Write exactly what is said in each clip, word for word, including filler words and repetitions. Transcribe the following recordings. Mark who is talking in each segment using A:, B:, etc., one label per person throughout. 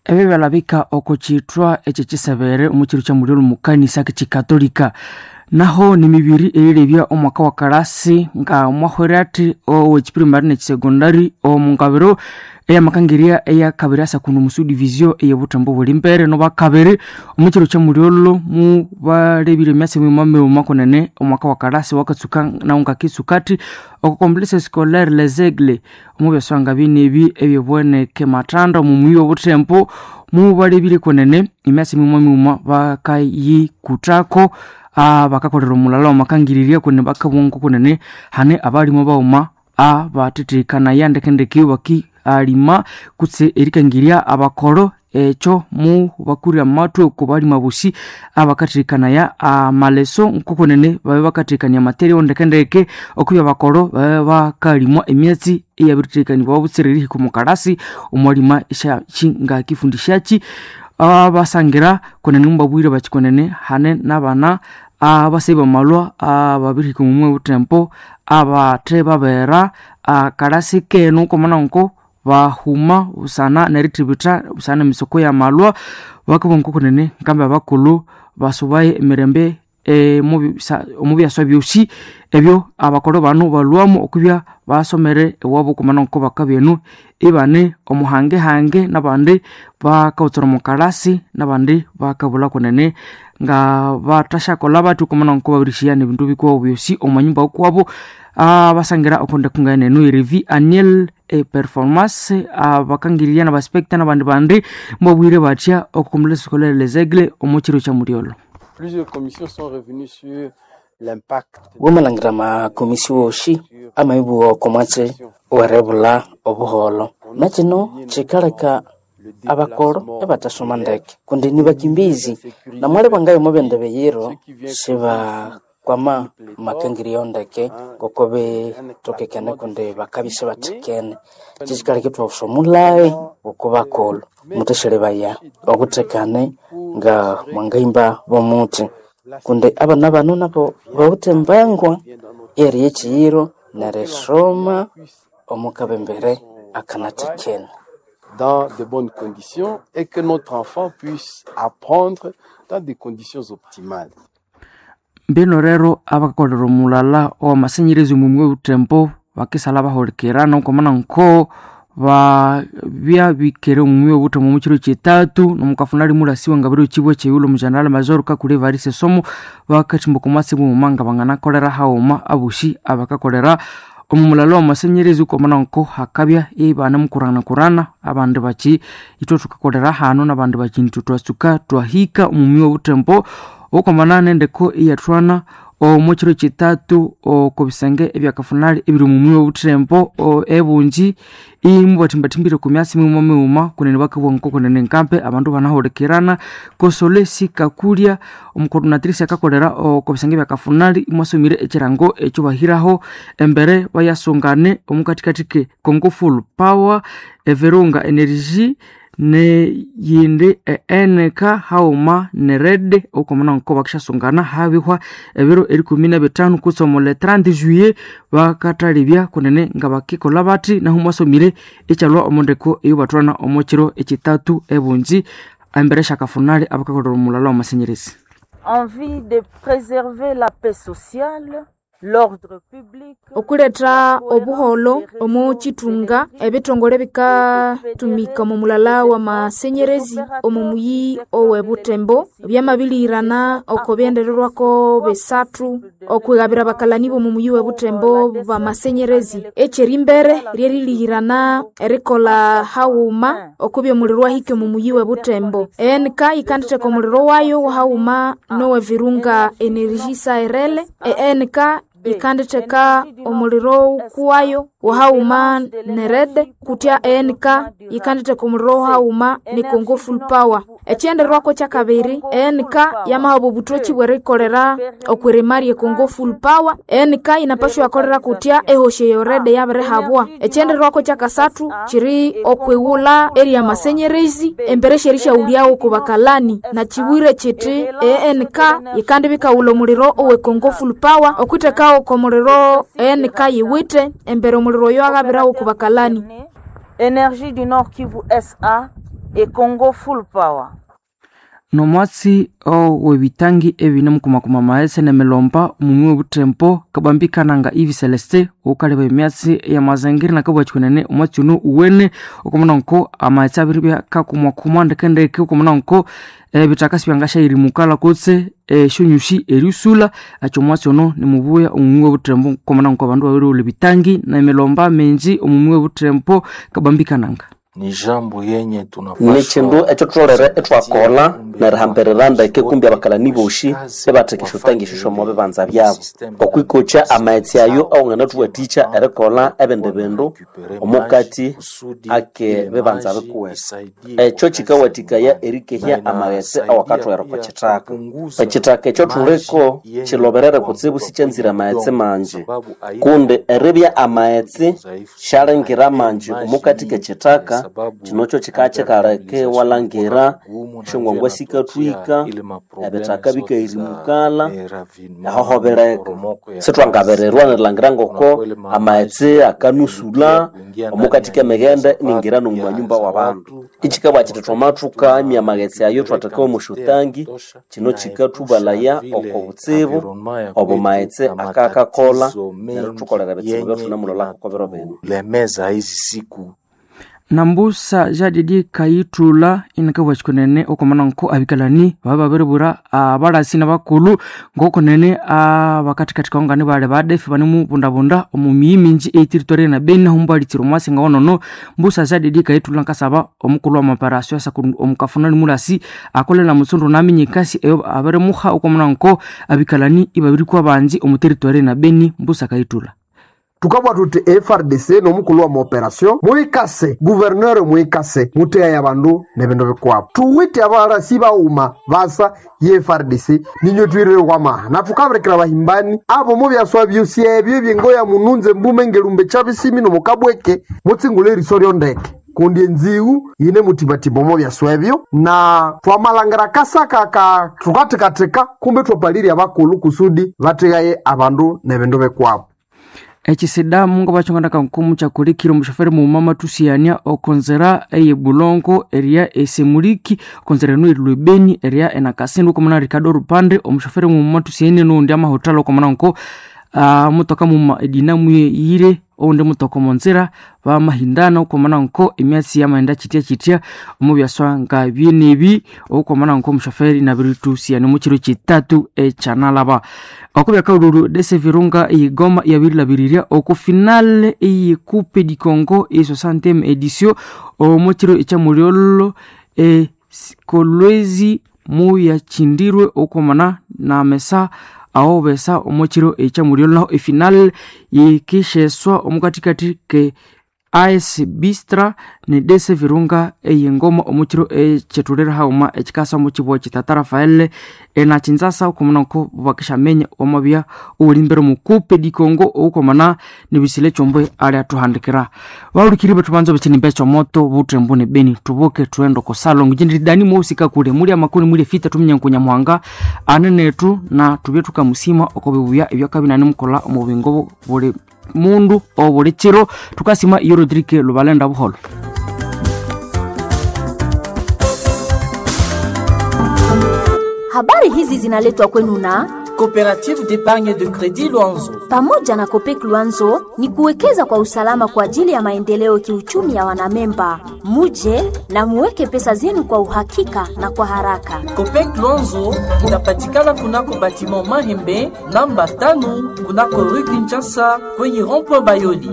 A: ebe balabika okochitwa eche chisabere omuchiru cha muliro mukanisa kikatolika naho ni mibiri ebirebya omwaka wa karasi nga mwahwerati o wechiprimary ne secondary o mungabiro eya makangiria eya kabirasa kuno musu division eya butambo bolimbere no bakabere omuchiru cha muliro mu barebire myase mu mame makonene omwaka wa karasi wakatsuka na unga kisukati o complexe scolaire les aigles omubesanga binebi ebyebone ke matanda mu muyo butempo mu barebire konene imyase mu mame bakayi kutako a bakakorera mulalo makangiriria kone bakabongo konene hane abalimo bauma a batetekana yandekendeke baki alima kutse erikangiria abakoro echo mu bakurira matwe ko bali mabushi abakaterekana ya amaleso nkokonene babe bakatekania material ndekendeke okuya bakoro bakalimo emyezi eyabitekani babutsiriri ku mukarasi umwalima isha chinga kifundishachi abasangira konene mbabwire bachikonene hane nabana abaseba malwa ababiri ku mumwe utempo abate babera akarasi kenu komana nko bahuma usana neritribita usana misoko ya malwa bakabonko konene ngamba bakulu basubaye emirembe e mubi omubi asabyoshi ebyo abakoro banu balwamo okubya basomere ewabo komana nko bakabenu ibane omuhange hange nabandi bakawutsora mukarasi nabandi bakabula konene nga batasha kola batu komana nko babirishiyane bintu biko byosi omanyumba okwabo abasangira okonde kungane no review annual e performance abakangiriana baspekta nabandi bandi mbobwire batya okumule scolaire les aigles omuchiro cha muriolo.
B: Plusieurs commissions sont revenues sur l'impact.
C: Womalangira ma commission oshi amaibu komache warebula obuholo nakino chikaleka abakoro ebatasoma ndeke kundi ni bakimbizi na mwale bangayo mobende beyiro shiba kwama makangirio ndeke kokobe tokekene kundi bakabise batekene chikaleke twosomulae okubakolo muteshere baya okutekane nga mwangaimba bomuti kundi abana bano nabo bawutembangwa eri yechiro na resoma omukabembere akanatekene
B: dans de bonnes conditions et que notre enfant puisse apprendre dans des conditions optimales.
A: Beno rero abakorero mulala o masenyerezi mumwe utempo bakisala bahorekerana komana nko ba bya bikere mumwe utempo mu kiro kitatu no mukafunari mulasiwe ngabiro kibwe cyulo mu general major kakure varise somo bakachimbo komase mu manga bangana kolera hauma abushi abakakorera omumulalo amasenyerezi komana nko hakabya ibana mukurana kurana abandi bachi itotuka kolera hano nabandi bachi ntutwasuka twahika mumwe utempo okomana nendeko iyatwana o muchiro kitatu o kobisenge ebyakafunali ebiri mumwe utempo o ebunji imu batimbatimimbire ku myasi mu mumwe kunene bakabonko kunene nkampe abantu banahorekerana kosolesi kakulya omukoordinatrice akakolera o kobisenge byakafunali imwasomire ekirango ekyo bahiraho embere bayasongane omukatikatike Congo Full Power Everunga Energy ne yinde N K hauma ne red okomana nko bakishasongana habihwa ebiro eri kumi na bitanu kusomole trente juillet bakatalibya kunene ngabakikola bati na humwasomire ekyalwa omondeko eyo batwana omokiro ekitatu ebunji ambere shakafunali abakakolera mulalo amasenyerezi.
D: Envie de préserver la paix sociale, l'ordre public,
E: okuleta obuholo omu chitunga ebitongole bikatumika mu mulala wa masenyerezi omumuyi owe butembo byamabilirana okobyendererwako besatu okwegabira bakalani bo mumuyi we butembo ba masenyerezi echerimbere ryerilirana erikola hauma okubye mulirwa hike mumuyi we butembo enka ikandite ko muliro wayo hauma no Virunga Energy Sairele enka ikanditeka omuliro kuwayo wahauma nerede kutia enka ikanditeka omuliro hauma ni Congo Full Power echenderwako chakabiri enka yamahabu butochi bwerekolera okweremari Congo Full Power enka inapaswa yakolera kutia ehoshe yorede yabere habwa echenderwako chakasatu chiri okwewula area masenyerezi embere sherisha uliao kubakalani na chibwire chiti enka ikandibika ulo muliro owe Congo Full Power okwiteka komuliro enka yiwite embere muliro yo agabira okubakalani.
D: Énergie du Nord Kivu S A et Congo Full Power.
A: nomwatsi owebitangi ebine mukumakuma maese nemelomba omumwe butempo kabambikananga Ivi Celeste ukaleba emyatsi ya mazangiri nakabwachikunene omwatsi uno uwene okomunanko amaetsi abiri byakakumwakuma ndekendeke okomunanko ebitakasi byangashairi mukala kotse eshonyushi eriusula acho mwatsi uno nimubuya omumwe butempo okomunanko abandu babiri ulebitangi nemelomba menji omumwe butempo kabambikananga
F: ni jambo yenye tunapaswa
G: ni chindu echo tulorere etwakola narihamberera ndeke kumbi abakalani boshi ebatekesho tangisho mobe banza byabo okwikocha amaetsi ayo awangana tuwaticha erekola ebende bendo omukati ake bebanza bekuwesa echo chikawatika ya erikehya amaetsi awakatwera kwa chitaka echitaka echo tuleko chiloberere kutsibu sichanzira amaetsi manje kunde erebya amaetsi sharangira manje omukati ke chitaka chinocho chikache kareke walangira shongwangwa sikatwika ebetaka bikairimukala aho bereka setwangabererwa nelangira ngoko amaetse akanusula omukatike megende ningira no manyumba wabantu ichikaba chitetomatuka myamagetse ayo twataka omushutangi chino chikatubalaya okobutsibu obo maetse akakakola nerutukolera betsibu betuna mulola kokobero beno
F: lemeza hizi siku
A: nambusa jadidi kayitula inakabwachikunene okomananko abikalani baba berebura abalasi nabakulu ngokonene abakatikati kaongani bale badefi banimu bundabunda omumiyiminji eitiritory na bena humbalitiro mwasi ngawonono mbusa jadidi kayitula nkasaba omukulu wa maparasyo asa omukafunani mulasi akolela mutsundu naminyikasi eyo aberemuha okomananko abikalani ibabiri kwa banji omuteritory na beni mbusa kayitula
H: tukabwa tuti F R D C no mukulu wa operation muikase gouverneur muikase muteya yabandu nebendo bikwabo tuwite abalasi bauma basa ye F R D C ninyo twirire kwa maha na tukabrekera bahimbani abo mu byaswa byusie ebyo bingoya mununze mbume ngelumbe chabisimi no mukabweke mutsingule risorio ndeke kundi nziu yine mutibatibo mo byaswebyo na twamalangara kasaka ka tukatekateka kumbe twapaliri abakulu kusudi bategaye abandu nebendo bikwabo Echisida mungo bachongana kankumu cha kulikiro mushoferi mu mama tusiania okonzera eye bulongo eria esemuliki okonzera no irlubeni eria enakasindu komuna Ricardo Rupande omushoferi mu mama tusiania no ndiama hotalo komuna nko uh, mutoka mu edinamu yire onde mutoko monzera ba mahindana komuna nko emyasi ya maenda chitia chitia omubyaswa nga byenebi okomuna nko mushoferi na biritusiania mu kiro kitatu e chanalaba okubya kaululu dese virunga igoma yabiri labiriria oku finale iyi coupe du Congo e soixantième édition o mochiro echa muriolo e kolwezi mu ya chindirwe okomana na mesa aho besa omochiro echa muriolo e finale yikisheswa omukatikati ke A S Bistra ni dese virunga eyengoma omuchiro echetulera hauma echikasa muchibo chitatara faele ena chinzasa okumunako bakishamenya omabya ulimbero mu coupe du Congo okomana nibisile chombe ali atuhandikira baurikiri betubanzo bechini becho moto butrembo ne beni tuboke tuendo ko salong jindi dani musika kule muri amakuni muri fita tuminyankunya mwanga anenetu na tubyetuka musima okobebuya ebyakabina nimukola omubingo bole mundu obole chiro tukasima iyo Rodrigue Lubalenda buholo.
I: Habari hizi zinaletwa kwenu na
J: Coopérative d'épargne de crédit Luanzo.
I: Pamoja na Copec Luanzo ni kuwekeza kwa usalama kwa ajili ya maendeleo kiuchumi ya wanamemba. Muje na muweke pesa zenu kwa uhakika na kwa haraka.
J: Copec Luanzo inapatikana kunako batiment Mahembe namba tano kunako Rue Kinshasa kwenye rond-point Bayoli.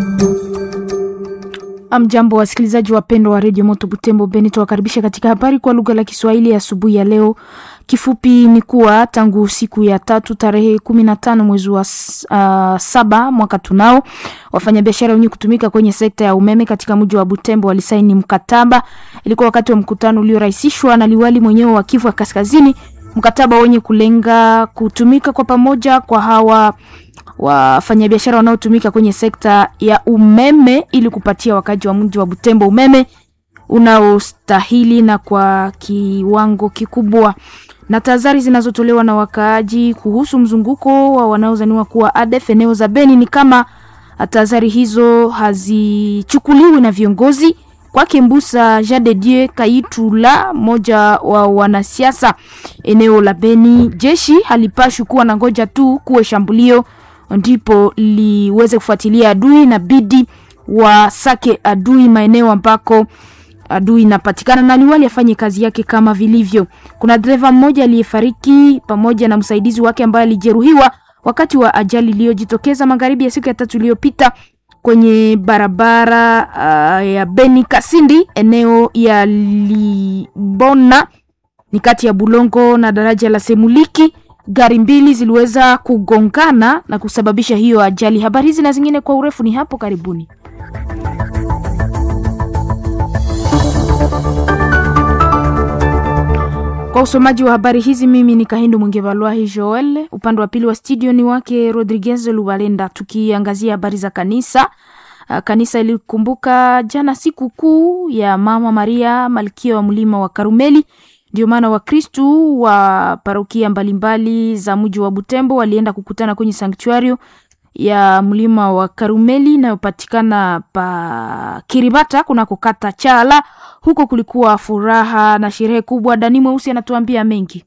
E: Amjambo wasikilizaji wapendwa wa Radio Moto Butembo Beni, tuwakaribisha katika habari kwa lugha la Kiswahili ya asubuhi ya leo. Kifupi ni kuwa tangu siku ya tatu tarehe kumi na tano mwezi wa uh, saba mwaka tunao, wafanyabiashara wenye kutumika kwenye sekta ya umeme katika mji wa Butembo walisaini mkataba. Ilikuwa wakati wa mkutano uliorahisishwa na liwali mwenyewe wa Kivu Kaskazini, mkataba wenye kulenga kutumika kwa pamoja kwa hawa wafanyabiashara wanaotumika kwenye sekta ya umeme ili kupatia wakaji wa mji wa Butembo umeme unaostahili na kwa kiwango kikubwa. Na tahadhari zinazotolewa na wakaaji kuhusu mzunguko wa wanaozaniwa kuwa A D F eneo za Beni ni kama tahadhari hizo hazichukuliwi na viongozi, Kwake Mbusa Jean de Dieu Kaitula, moja wa wanasiasa eneo la Beni, jeshi halipashwi kuwa na ngoja tu kuwe shambulio ndipo liweze kufuatilia adui, na bidi wa sake adui maeneo ambako adui inapatikana na liwali afanye kazi yake kama vilivyo. Kuna dereva mmoja aliyefariki pamoja na msaidizi wake ambaye alijeruhiwa wakati wa ajali iliyojitokeza magharibi ya siku ya tatu iliyopita kwenye barabara uh, ya Beni Kasindi eneo ya Libona, ni kati ya Bulongo na daraja la Semuliki. Gari mbili ziliweza kugongana na kusababisha hiyo ajali. Habari hizi na zingine kwa urefu ni hapo karibuni. Kwa usomaji wa habari hizi mimi ni Kahindu Mungevalwahi Joel, upande wa pili wa studio ni wake Rodriguez Lubalenda. Tukiangazia habari za kanisa. Kanisa ilikumbuka jana siku kuu ya Mama Maria Malkia wa Mlima wa Karumeli. Ndio maana Wakristo wa parokia mbalimbali za mji wa Butembo walienda kukutana kwenye sanctuario ya Mlima wa Karumeli inayopatikana pa Kiribata kuna kukata Chala. Huko kulikuwa furaha na sherehe kubwa. Dani Mweusi anatuambia mengi.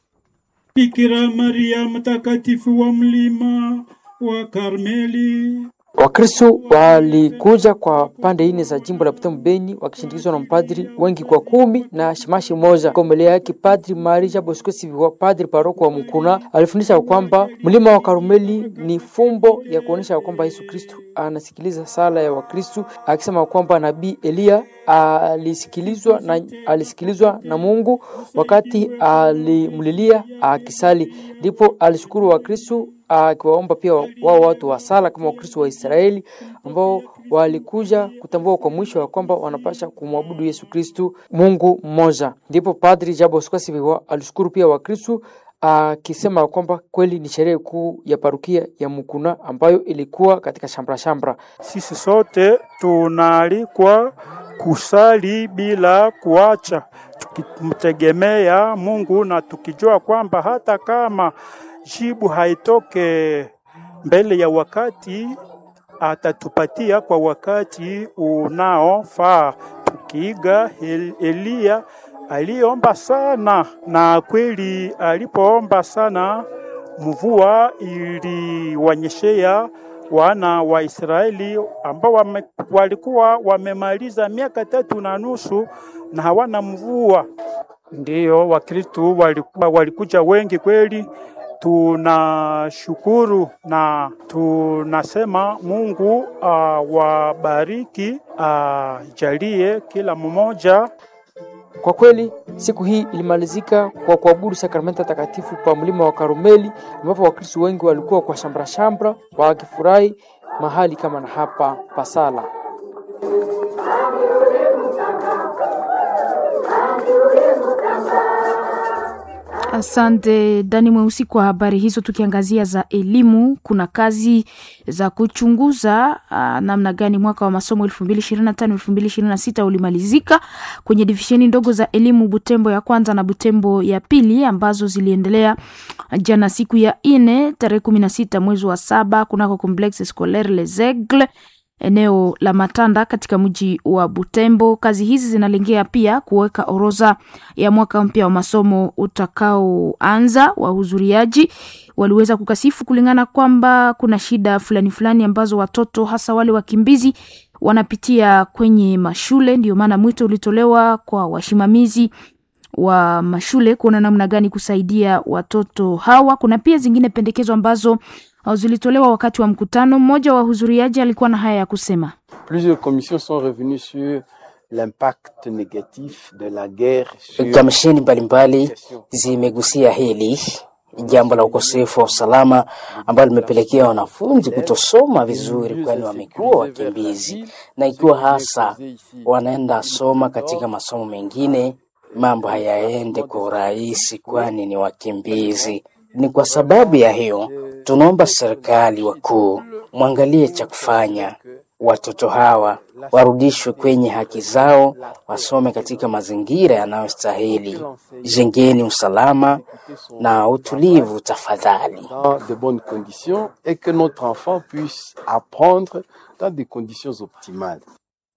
K: Bikira Maria mtakatifu wa Mlima wa Karmeli.
A: Wakristo walikuja kwa pande ine za jimbo la Butembo Beni wakishindikizwa na mpadri wengi kwa kumi na shimashi moja. Kwa mbele yake Padri Maria Bosco Siviwa, padri paroko wa Mukuna, alifundisha kwamba Mlima wa Karumeli ni fumbo ya kuonesha kwamba Yesu Kristo anasikiliza sala ya Wakristo, akisema kwamba Nabii Elia alisikilizwa na alisikilizwa na Mungu wakati alimlilia akisali, ndipo alishukuru Wakristo akiwaomba pia wao watu wa sala kama Wakristo wa Israeli ambao walikuja kutambua kwa mwisho wa kwamba wanapasha kumwabudu Yesu Kristo Mungu mmoja. Ndipo Padri Jabo Skasibiwa alishukuru pia Wakristo akisema kwamba kweli ni sherehe kuu ya parukia ya Mukuna ambayo ilikuwa katika shambra shambra.
K: Sisi sote tunaalikwa kusali bila kuacha, tukimtegemea Mungu na tukijua kwamba hata kama jibu haitoke mbele ya wakati, atatupatia kwa wakati unaofaa. Tukiiga Elia aliomba sana, na kweli alipoomba sana mvua iliwanyeshea wana wa Israeli ambao wame, walikuwa wamemaliza miaka tatu na nusu na hawana mvua. Ndiyo Wakristo walikuwa walikuja wengi kweli. Tunashukuru na tunasema Mungu awabariki, uh, ajalie uh, kila mmoja.
A: Kwa kweli siku hii ilimalizika kwa kuabudu sakramenta takatifu pa Mlima wa Karumeli, ambapo Wakristo wengi walikuwa kwa shambra shambra wakifurahi mahali kama na hapa pasala.
E: Asante Dani Mweusi kwa habari hizo. Tukiangazia za elimu, kuna kazi za kuchunguza uh, namna gani mwaka wa masomo elfu mbili ishirini na tano elfu mbili ishirini na sita ulimalizika kwenye divisheni ndogo za elimu Butembo ya kwanza na Butembo ya pili, ambazo ziliendelea jana siku ya ine tarehe kumi na sita mwezi wa saba kunako Complexe Scolaire Les Aigles eneo la Matanda katika mji wa Butembo. Kazi hizi zinalengea pia kuweka orodha ya mwaka mpya wa masomo utakaoanza. Wahudhuriaji waliweza kukasifu kulingana kwamba kuna shida fulani fulani ambazo watoto hasa wale wakimbizi wanapitia kwenye mashule. Ndio maana mwito ulitolewa kwa wasimamizi wa mashule kuona namna gani kusaidia watoto hawa. Kuna pia zingine pendekezo ambazo zilitolewa wakati wa mkutano. Mmoja wa wahudhuriaji alikuwa na haya ya kusema.
B: Plusieurs commissions sont revenues sur l'impact négatif de la guerre sur...
C: Kamisheni mbalimbali zimegusia hili jambo la ukosefu wa usalama ambalo limepelekea wanafunzi kutosoma vizuri, kwani wamekuwa wakimbizi, na ikiwa hasa wanaenda soma katika masomo mengine mambo hayaende kwa urahisi kwani ni wakimbizi. Ni kwa sababu ya hiyo tunaomba serikali wakuu mwangalie cha kufanya, watoto hawa warudishwe kwenye haki zao, wasome katika mazingira yanayostahili. Jengeni usalama na utulivu tafadhali.
B: Dans de bonnes conditions et que notre enfant puisse apprendre dans des conditions optimales.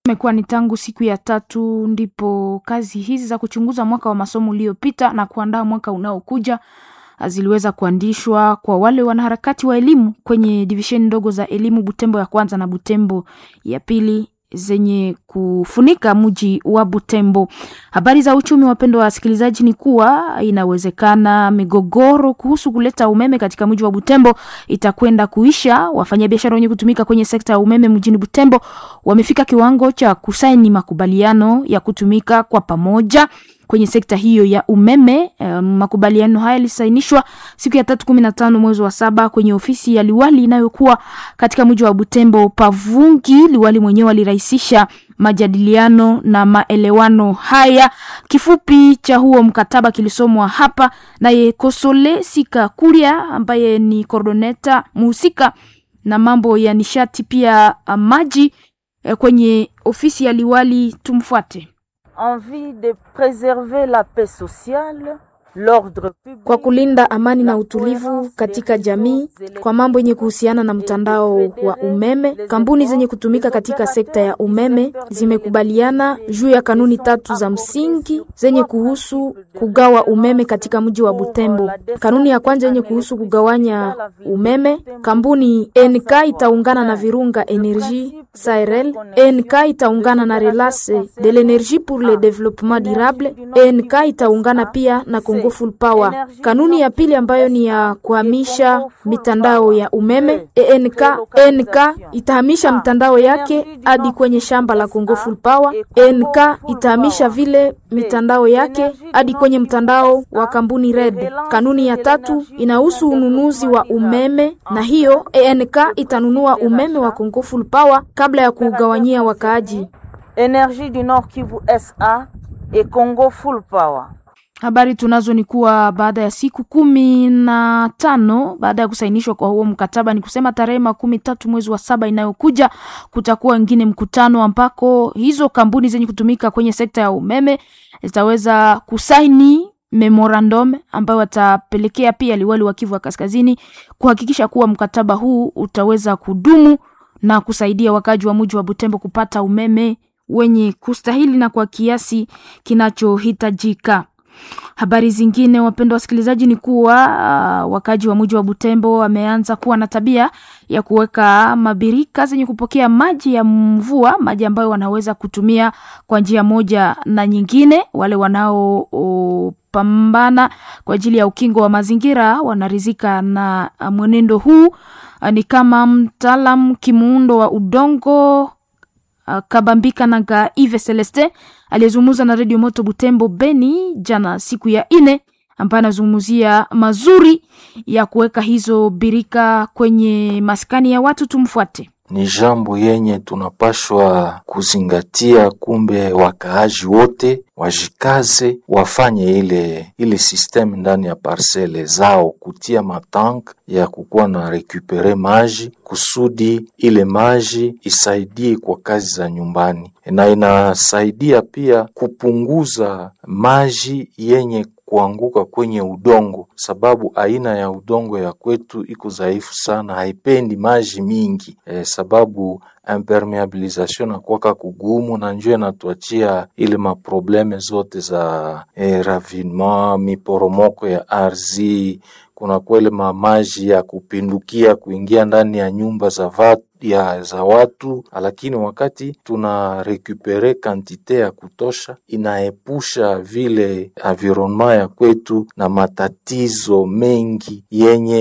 E: Imekuwa ni tangu siku ya tatu ndipo kazi hizi za kuchunguza mwaka wa masomo uliopita na kuandaa mwaka unaokuja ziliweza kuandishwa kwa wale wanaharakati wa elimu kwenye divisheni ndogo za elimu Butembo ya kwanza na Butembo ya pili zenye kufunika mji wa Butembo. Habari za uchumi, wapendwa wa wasikilizaji, ni kuwa inawezekana migogoro kuhusu kuleta umeme katika mji wa Butembo itakwenda kuisha. Wafanyabiashara wenye kutumika kwenye sekta ya umeme mjini Butembo wamefika kiwango cha kusaini makubaliano ya kutumika kwa pamoja kwenye sekta hiyo ya umeme. Um, makubaliano haya yalisainishwa siku ya tatu kumi na tano mwezi wa saba kwenye ofisi ya liwali inayokuwa katika mji wa Butembo Pavungi. Liwali mwenyewe alirahisisha majadiliano na maelewano haya. Kifupi cha huo mkataba kilisomwa hapa naye Kosole Sika Kulia ambaye ni coordinator muhusika na mambo ya nishati pia uh, maji uh, kwenye ofisi ya liwali. Tumfuate.
D: Envie de préserver la paix sociale, l'ordre public,
E: kwa kulinda amani na utulivu katika jamii kwa mambo yenye kuhusiana na mtandao wa umeme. Kampuni zenye kutumika katika sekta ya umeme zimekubaliana juu ya kanuni tatu za msingi zenye kuhusu kugawa umeme katika mji wa Butembo. Kanuni ya kwanza yenye kuhusu kugawanya umeme, kampuni N K itaungana na Virunga Energie S A R L, N K itaungana na Relance de l'Energie pour le Développement Durable, N K itaungana pia na Congo Full Power. Kanuni ya pili ambayo ni ya kuhamisha mitandao ya umeme, N K N K itahamisha mitandao yake hadi kwenye shamba la Congo Full Power. N K itahamisha vile mitandao yake hadi kwenye mtandao wa kampuni Red. Kanuni ya tatu inahusu ununuzi wa umeme, na hiyo N K itanunua umeme wa Congo Full Power kabla ya kugawanyia wakaaji.
D: Energie du Nord Kivu S A et Congo Full Power.
E: Habari tunazo ni kuwa baada ya siku kumi na tano baada ya kusainishwa kwa huo mkataba, ni kusema tarehe makumi tatu mwezi wa saba inayokuja, kutakuwa ngine mkutano ambako hizo kampuni zenye kutumika kwenye sekta ya umeme zitaweza kusaini memorandum ambayo watapelekea pia liwali wa Kivu Kaskazini kuhakikisha kuwa mkataba huu utaweza kudumu na kusaidia wakaji wa mji wa Butembo kupata umeme wenye kustahili na kwa kiasi kinachohitajika. Habari zingine, wapendwa wasikilizaji, ni kuwa uh, wakaji wa mji wa Butembo wameanza kuwa na tabia ya kuweka mabirika zenye kupokea maji ya mvua, maji ambayo wanaweza kutumia kwa njia moja na nyingine. Wale wanao uh, pambana kwa ajili ya ukingo wa mazingira wanarizika na uh, mwenendo huu. Uh, ni kama mtaalamu kimuundo wa udongo Uh, Kabambika Nanga Yves Celeste aliyezungumza na Radio Moto Butembo Beni jana siku ya ine, ambaye anazungumzia mazuri ya kuweka hizo birika kwenye maskani ya watu. Tumfuate.
F: Ni jambo yenye tunapashwa kuzingatia, kumbe wakaaji wote wajikaze wafanye ile ile system ndani ya parcele zao, kutia matank ya kukuwa na recupere maji kusudi ile maji isaidie kwa kazi za nyumbani, na inasaidia pia kupunguza maji yenye kuanguka kwenye udongo, sababu aina ya udongo ya kwetu iko dhaifu sana, haipendi maji mingi e, sababu impermeabilization na kwaka kugumu, na njoo natuachia ile maprobleme zote za e, ravinement, miporomoko ya ardhi. Kuna kwele mamaji ya kupindukia kuingia ndani ya nyumba za vatu ya za watu, lakini wakati tuna recupere kantite ya kutosha, inaepusha vile environment ya kwetu na matatizo mengi yenye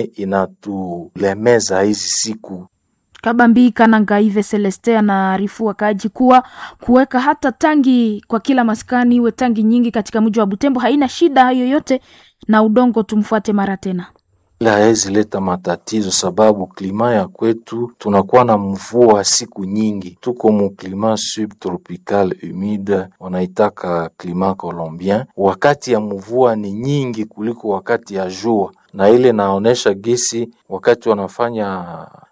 F: inatulemeza hizi siku.
E: Kabambika Nanga Yves Celeste anaarifu wakaaji kuwa kuweka hata tangi kwa kila maskani, iwe tangi nyingi katika mji wa Butembo, haina shida yoyote na udongo. Tumfuate mara tena.
F: La hezi leta matatizo, sababu klima ya kwetu tunakuwa na mvua siku nyingi. Tuko mu klima subtropical humide, wanaitaka klima colombien. Wakati ya mvua ni nyingi kuliko wakati ya jua, na ile naonesha gisi wakati wanafanya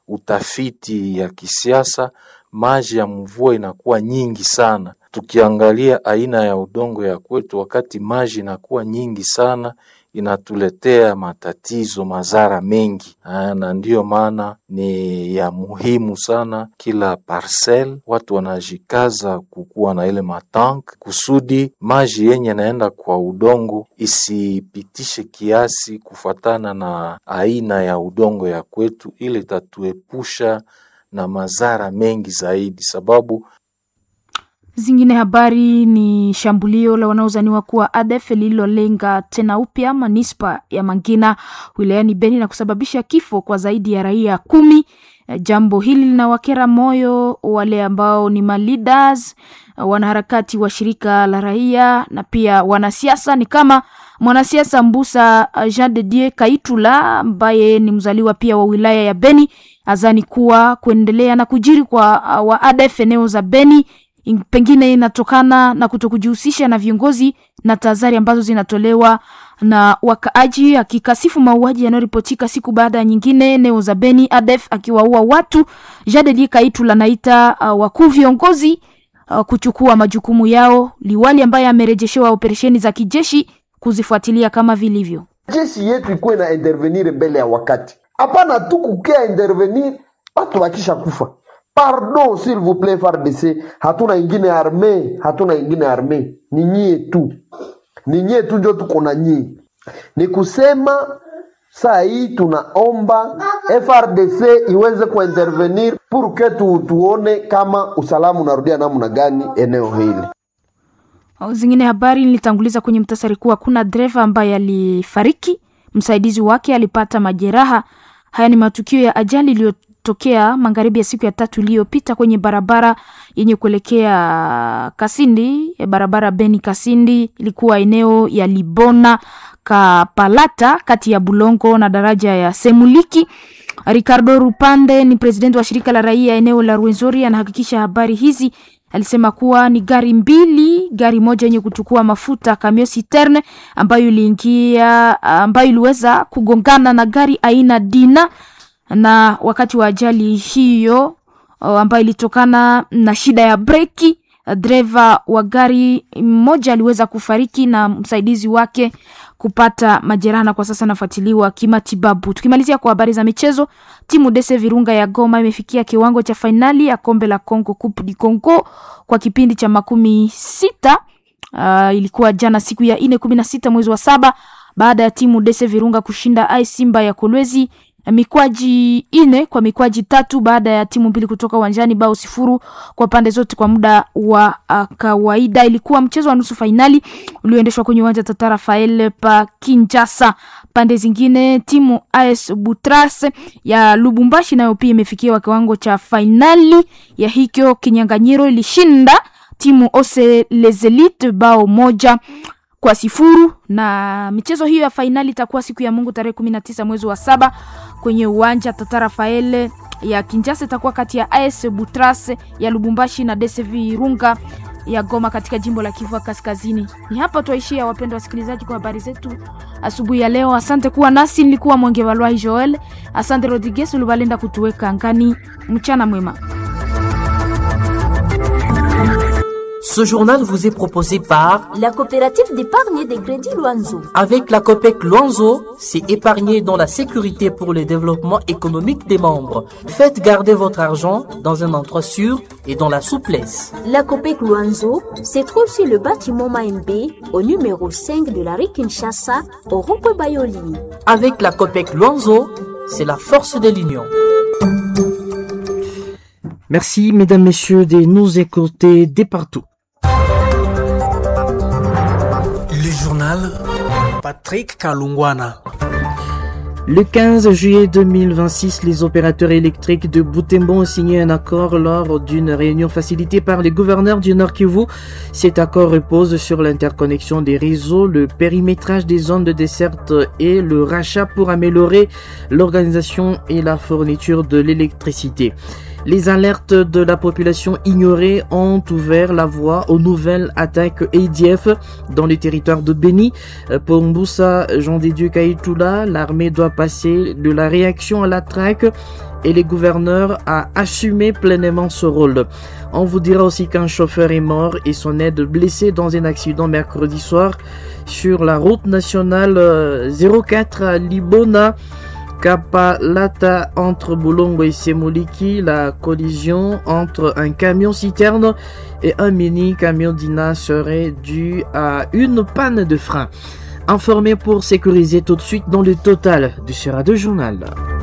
F: utafiti ya kisiasa, maji ya mvua inakuwa nyingi sana. Tukiangalia aina ya udongo ya kwetu, wakati maji inakuwa nyingi sana, inatuletea matatizo, madhara mengi. Aa, na ndiyo maana ni ya muhimu sana kila parcel watu wanajikaza kukuwa na ile matank kusudi maji yenye naenda kwa udongo isipitishe kiasi kufatana na aina ya udongo ya kwetu, ili tatuepusha na madhara mengi zaidi. Sababu
E: zingine habari ni shambulio la wanaozaniwa kuwa A D F lililolenga tena upya manispa ya Mangina wilayani Beni na kusababisha kifo kwa zaidi ya raia kumi. Jambo hili linawakera moyo wale ambao ni maleaders, wanaharakati wa shirika la raia na pia wanasiasa. Ni kama mwanasiasa Mbusa Jean de Dieu Kaitula ambaye ni mzaliwa pia wa wilaya ya Beni azani kuwa kuendelea na kujiri kwa wa A D F eneo za Beni pengine inatokana na kutokujihusisha na viongozi na tahadhari ambazo zinatolewa na wakaaji, akikasifu mauaji yanayoripotika siku baada ya nyingine eneo za Beni, A D F akiwaua watu. Jadeli Kaitula naita uh, wakuu viongozi uh, kuchukua majukumu yao, liwali ambaye amerejeshewa operesheni za kijeshi kuzifuatilia kama vilivyo.
H: Jeshi yetu ikuwe na intervenir mbele ya wakati, hapana tu kukia intervenir watu wakisha kufa. Pardon, s'il vous plaît, F A R D C, hatuna ingine arme, hatuna ingine arme, ni nyie tu. Ni nyie tu ndio tuko na nyie. Ni kusema saa hii tunaomba F A R D C iweze kuintervenir pour que tu, tuone kama usalama unarudia namna gani eneo hili.
E: Zingine habari nilitanguliza kwenye mtasari kuwa kuna dereva ambaye alifariki, msaidizi wake alipata majeraha. Haya ni matukio ya ajali iliyo tokea magharibi ya siku ya tatu iliyopita kwenye barabara yenye kuelekea Kasindi, barabara Beni Kasindi. Ilikuwa eneo ya Libona Kapalata kati ya Bulongo na daraja ya Semuliki. Ricardo Rupande ni president wa shirika la raia eneo la Rwenzori, anahakikisha habari hizi. Alisema kuwa ni gari mbili, gari moja yenye kuchukua mafuta camion citerne ambayo iliingia ambayo iliweza kugongana na gari aina Dina, na wakati wa ajali hiyo ambayo ilitokana na shida ya breki, dereva wa gari mmoja aliweza kufariki na msaidizi wake kupata majeraha na kwa sasa nafuatiliwa kimatibabu. Tukimalizia kwa habari za michezo, timu Dese Virunga ya Goma imefikia kiwango cha finali ya kombe la Congo Coupe du Congo kwa kipindi cha makumi sita. Uh, ilikuwa jana siku ya ine kumi na sita mwezi wa saba baada ya timu Dese Virunga kushinda Ai Simba ya Kolwezi mikwaji ine kwa mikwaji tatu baada ya timu mbili kutoka uwanjani bao sifuru kwa pande zote kwa muda wa uh, kawaida. Ilikuwa mchezo wa nusu finali ulioendeshwa kwenye uwanja Tata Rafael pa Kinshasa. Pande zingine timu A S Butras ya Lubumbashi nayo pia imefikia kiwango cha finali ya hikyo kinyanganyiro, ilishinda timu Ose Les Elites bao moja kwa sifuru, na michezo hiyo ya finali itakuwa siku ya Mungu tarehe kumi na tisa mwezi wa saba kwenye uwanja Tata Rafael ya Kinshasa. Itakuwa kati ya A S Butras ya Lubumbashi na D C Virunga ya Goma katika jimbo la Kivu Kaskazini. Ni hapa tuishia, wapendwa wasikilizaji, kwa habari zetu asubuhi ya leo. Asante kuwa nasi, nilikuwa Mwenge Walwai Joel. Asante Rodriguez ulibalenda kutuweka angani. Mchana mwema.
J: Ce journal vous est proposé par
I: la coopérative d'épargne et de crédit Luanzo.
J: Avec la Copec Luanzo, c'est épargner dans la sécurité pour le développement économique des membres. Faites garder votre argent dans un endroit sûr et dans la souplesse.
I: La Copec Luanzo se trouve sur le bâtiment Maembe au numéro cinq de la rue Kinshasa au rond-point Bayoli.
J: Avec la Copec Luanzo, c'est la force de l'union.
A: Merci mesdames, messieurs de nous écouter de partout.
L: Le journal Patrick Kalungwana.
A: Le quinze juillet deux mille vingt-six, les opérateurs électriques de Butembo ont signé un accord lors d'une réunion facilitée par le gouverneur du Nord Kivu. Cet accord repose sur l'interconnexion des réseaux, le périmétrage des zones de desserte et le rachat pour améliorer l'organisation et la fourniture de l'électricité. Les alertes de la population ignorée ont ouvert la voie aux nouvelles attaques A D F dans le territoire de Beni. Pour Mbusa Jean de Dieu Kaitula, l'armée doit passer de la réaction à la traque
J: et les gouverneurs à assumer pleinement ce rôle. On vous dira aussi qu'un chauffeur est mort et son aide blessé dans un accident mercredi soir sur la route nationale zéro quatre à Libona, Kapalata entre Boulongo et Semoliki. La collision entre un camion-citerne et un mini-camion d'Ina serait due à une panne de frein. Informé pour sécuriser tout de suite dans le total du Sera deux Journal.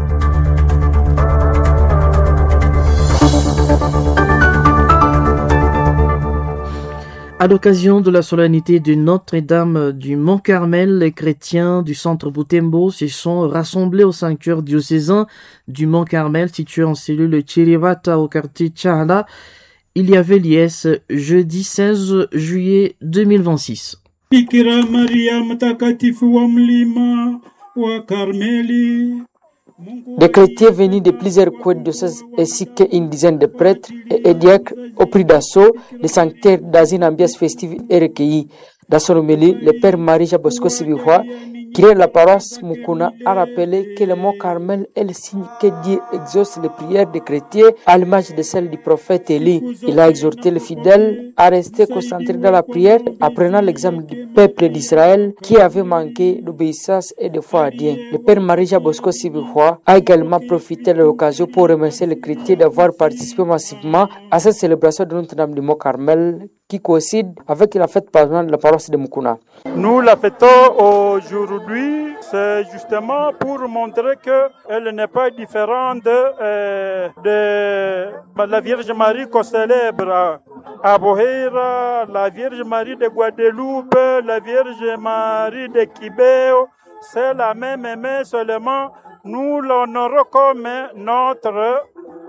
J: À l'occasion de la solennité de Notre-Dame du Mont-Carmel, les chrétiens du centre Butembo se sont rassemblés au sanctuaire diocésain du Mont-Carmel situé en cellule Chirivata au quartier Chahala. Il y avait liesse jeudi seize juillet deux mille vingt-six.
K: Bikira Maria mtakatifu wa mlima wa Karmeli.
A: Des chrétiens venus de plusieurs coins de diocèses ainsi qu'une dizaine de prêtres et diacres au prix d'assaut, le sanctuaire dans une ambiance festive et recueillie. Dans son homélie, le père Marie-Jean Bosco Sibihwa, qui est la paroisse Mukuna, a rappelé que le mont Carmel est le signe que Dieu exauce les prières des chrétiens à l'image de celle du prophète Élie. Il a exhorté les fidèles à rester concentrés dans la prière, apprenant l'exemple du peuple d'Israël qui avait manqué d'obéissance et de foi à Dieu. Le père Marie-Jean Bosco Sibihwa a également profité de l'occasion pour remercier les chrétiens d'avoir participé massivement à cette célébration de Notre-Dame du Mont Carmel qui coïncide avec la fête patronale de la paroisse de Mukuna.
K: Nous la fêtons aujourd'hui, c'est justement pour montrer qu'elle n'est pas différente euh, de la Vierge Marie qu'on célèbre à Boheira, la Vierge Marie de Guadeloupe, la Vierge Marie de Kibéo. C'est la même, mais seulement nous l'honorons comme notre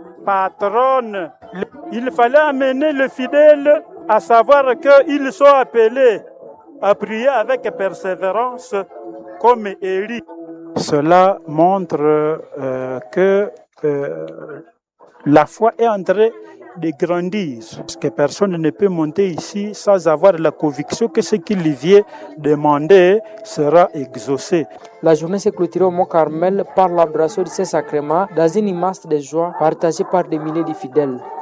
K: patronne. Il fallait amener le fidèle à savoir qu'ils sont appelés à prier avec persévérance comme Élie. Cela montre euh, que euh, la foi est en train de grandir. Parce que personne ne peut monter ici sans avoir la conviction que ce qu'il vient demander sera exaucé.
A: La journée s'est clôturée au Mont Carmel par l'adoration de ces sacrements dans une immense de joie partagée par des milliers de fidèles.